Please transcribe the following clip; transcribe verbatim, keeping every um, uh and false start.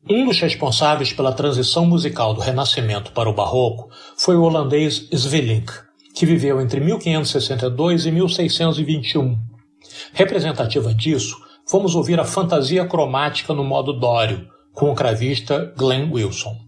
Um dos responsáveis pela transição musical do Renascimento para o Barroco foi o holandês Sweelinck, que viveu entre mil quinhentos e sessenta e dois e mil seiscentos e vinte e um. Representativa disso, vamos ouvir a fantasia cromática no modo dório, com o cravista Glenn Wilson.